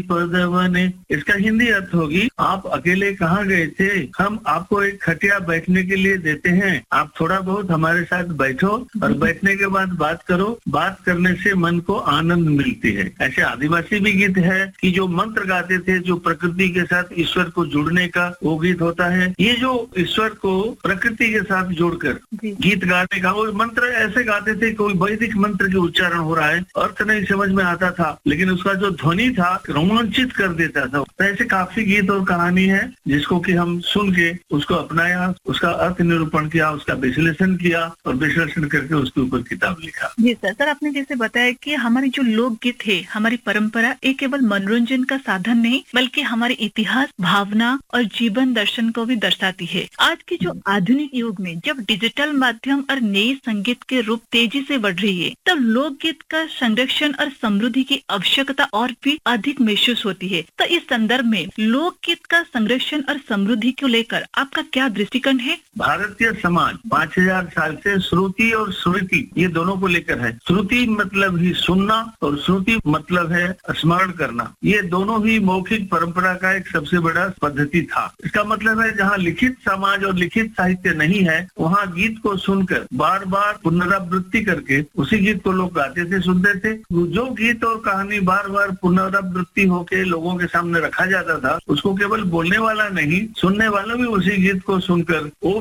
पदवने, इसका हिंदी अर्थ होगी, आप अकेले कहाँ गए थे, हम आपको एक खटिया बैठने के लिए देते हैं, आप थोड़ा बहुत हमारे साथ बैठो और बैठने के बाद बात करो, बात करने से मन को आनंद मिलती है। ऐसे आदिवासी भी गीत है कि जो मंत्र गाते थे, जो प्रकृति के साथ ईश्वर को जुड़ने का वो गीत होता है। ये जो ईश्वर को प्रकृति के साथ जोड़कर गीत गाने का, वो मंत्र ऐसे गाते थे, कोई वैदिक मंत्र के उच्चारण हो रहा है, अर्थ नहीं समझ में आता था, लेकिन उसका जो ध्वनि था रोमांचित कर देता था। तो ऐसे काफी गीत और कहानी है जिसको कि हम सुन के उसको अपनाया, उसका अर्थ निरूपण किया, उसका विश्लेषण किया और विश्लेषण करके उसके ऊपर किताब लिखा। जी सर, आपने जैसे बताया कि हमारी जो लोकगीत है, हमारी परंपरा, ये केवल मनोरंजन का साधन नहीं बल्कि हमारे इतिहास, भावना और जीवन दर्शन को भी दर्शाती है। आज के जो आधुनिक युग में जब डिजिटल माध्यम और नए संगीत के रूप तेजी से बढ़ रही है, तब लोकगीत का संरक्षण और समृद्धि की आवश्यकता और भी अधिक महसूस होती है। तो इस संदर्भ में लोकगीत का संरक्षण और समृद्धि को लेकर आपका क्या दृष्टिकोण है? भारतीय समाज 5000 साल से श्रुति और स्मृति ये दोनों को लेकर है। श्रुति मतलब ही सुनना और स्मृति मतलब है स्मरण करना। ये दोनों ही मौखिक परंपरा का एक सबसे बड़ा पद्धति था। इसका मतलब है जहाँ लिखित समाज और लिखित साहित्य नहीं है, वहाँ गीत को सुनकर बार बार पुनरावृत्ति करके उसी गीत को लोग गाते थे, सुनते थे। जो गीत और कहानी बार बार पुनरावृत्ति होके लोगों के सामने रखा जाता था, उसको केवल बोलने वाला नहीं, सुनने वाला भी उसी गीत को सुनकर वो